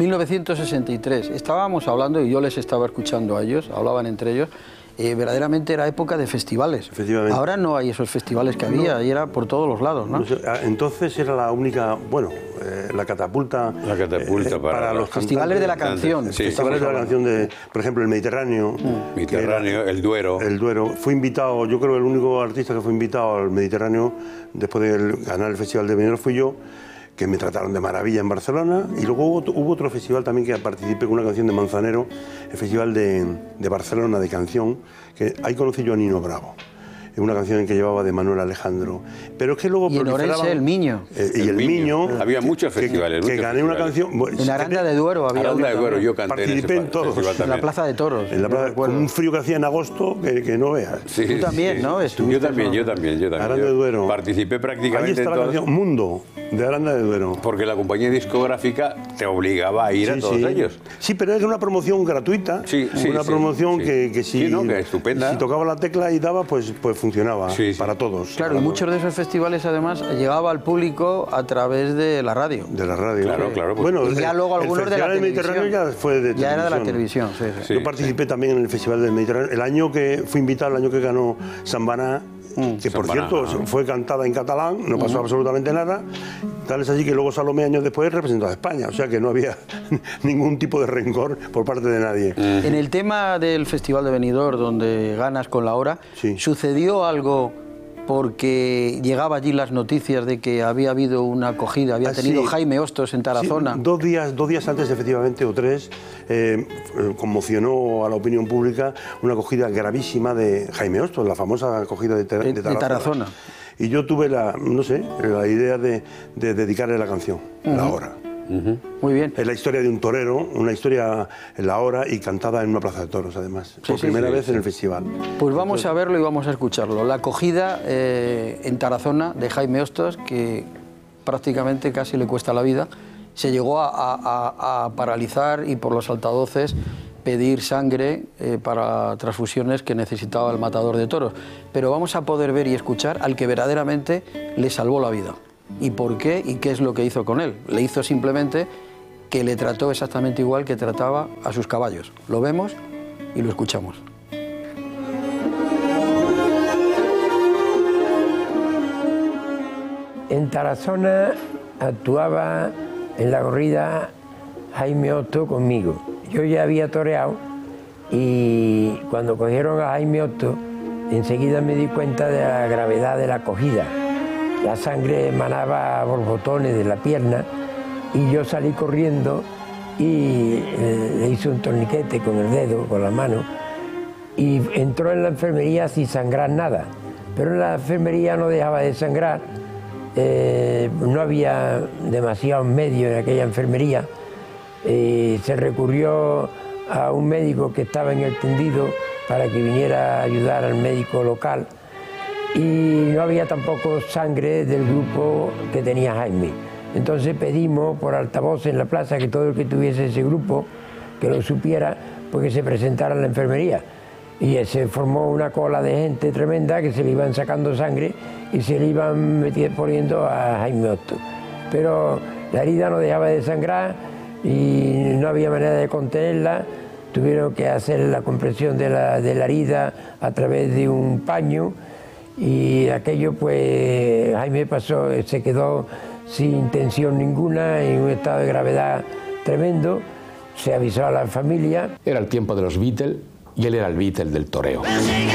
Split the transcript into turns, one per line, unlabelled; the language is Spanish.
1963. Estábamos hablando, y yo les estaba escuchando a ellos, hablaban entre ellos, verdaderamente era época de festivales.
Efectivamente.
Ahora no hay esos festivales que había, y era por todos los lados, ¿no?
Entonces era la única, bueno, la catapulta.
La catapulta para
los festivales de la canción.
Sí,
festivales de la canción de, por ejemplo, el Mediterráneo.
Mediterráneo, el Duero.
El Duero. Fue invitado, yo creo que el único artista que fue invitado al Mediterráneo después de ganar el Festival de Benidorm fui yo, que me trataron de maravilla en Barcelona, y luego hubo otro festival también que participé con una canción de Manzanero, el Festival de Barcelona de Canción, que ahí conocí yo a Nino Bravo, una canción que llevaba de Manuel Alejandro. Pero es que luego
y en Orense, el Miño.
Y el Miño.
Había muchos festivales.
Que gané una canción.
En Aranda de Duero había.
Aranda de Duero, yo canté
participé en todos.
En la Plaza de Toros.
En la plaza, con un frío que hacía en agosto que no veas.
Sí, tú también, sí, ¿no?
Yo también.
Aranda de Duero.
Participé prácticamente.
Ahí está la canción Mundo, de Aranda de Duero.
Porque la compañía discográfica te obligaba a ir a todos ellos.
Sí, pero era una promoción gratuita. Una promoción que si,
que estupenda.
Si tocaba la tecla y daba, pues funcionaba. Para todos.
Claro, y muchos de esos festivales además llegaba al público a través de la radio.
De la radio.
Claro.
Bueno,
y ya luego algunos de la televisión.
Mediterráneo ya fue de televisión.
Ya era de la televisión, sí.
Yo participé también en el Festival del Mediterráneo. El año que fui invitado, el año que ganó Sambaná, que por cierto fue cantada en catalán, no pasó absolutamente nada. Tal es así que luego Salomé años después representó a España, o sea que no había ningún tipo de rencor por parte de nadie.
En el tema del Festival de Benidorm, donde ganas con la hora, ¿sucedió algo porque llegaba allí las noticias de que había habido una acogida, había tenido Jaime Hostos en Tarazona?
Sí, dos días antes, efectivamente, o tres, conmocionó a la opinión pública una acogida gravísima de Jaime Hostos, la famosa acogida de Tarazona. Y yo tuve la idea de dedicarle la canción, La Hora.
Muy bien.
Es la historia de un torero, una historia en La Hora y cantada en una plaza de toros, además, por primera vez en el festival.
Pues vamos a verlo y vamos a escucharlo. La acogida en Tarazona de Jaime Hostos, que prácticamente casi le cuesta la vida, se llegó a paralizar y por los altavoces pedir sangre para transfusiones que necesitaba el matador de toros. Pero vamos a poder ver y escuchar al que verdaderamente le salvó la vida. ¿Y por qué? ¿Y qué es lo que hizo con él? Le hizo simplemente que le trató exactamente igual que trataba a sus caballos. Lo vemos y lo escuchamos.
En Tarazona actuaba en la corrida Jaime Hostos conmigo. Yo ya había toreado y cuando cogieron a Jaime Hostos, enseguida me di cuenta de la gravedad de la acogida. La sangre emanaba a borbotones de la pierna y yo salí corriendo y le hice un torniquete con el dedo, con la mano, y entró en la enfermería sin sangrar nada. Pero en la enfermería no dejaba de sangrar, no había demasiados medios en aquella enfermería. Se recurrió a un médico que estaba en el tendido para que viniera a ayudar al médico local. Y no había tampoco sangre del grupo que tenía Jaime. Entonces pedimos por altavoz en la plaza que todo el que tuviese ese grupo, que lo supiera, pues que se presentara en la enfermería. Y se formó una cola de gente tremenda que se le iban sacando sangre y se le iban poniendo a Jaime Hostos. Pero la herida no dejaba de sangrar y no había manera de contenerla. Tuvieron que hacer la compresión de la herida a través de un paño. Y aquello, pues, Jaime se quedó sin tensión ninguna, en un estado de gravedad tremendo. Se avisó a la familia.
Era el tiempo de los Beatles y él era el Beatle del toreo.